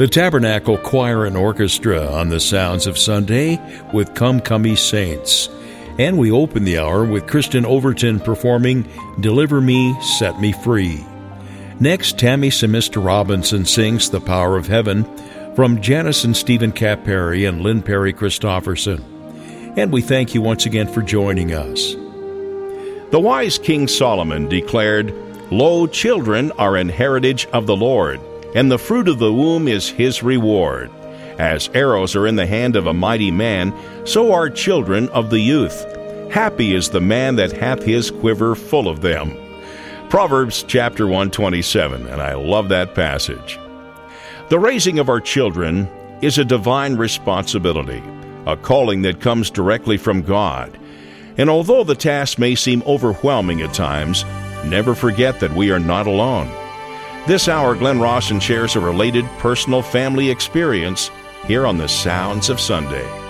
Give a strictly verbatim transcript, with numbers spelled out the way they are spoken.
The Tabernacle Choir and Orchestra on the Sounds of Sunday with Come Come Ye Saints. And we open the hour with Kristen Overton performing Deliver Me, Set Me Free. Next, Tammy Semester Robinson sings The Power of Heaven from Janice and Stephen Cap Perry and Lynn Perry Christofferson. And we thank you once again for joining us. The wise King Solomon declared, "Lo, children are an heritage of the Lord, and the fruit of the womb is his reward. As arrows are in the hand of a mighty man, so are children of the youth. Happy is the man that hath his quiver full of them." Proverbs chapter one twenty-seven, and I love that passage. The raising of our children is a divine responsibility, a calling that comes directly from God. And although the task may seem overwhelming at times, never forget that we are not alone. This hour, Glenn Rawson shares a related personal family experience here on the Sounds of Sunday.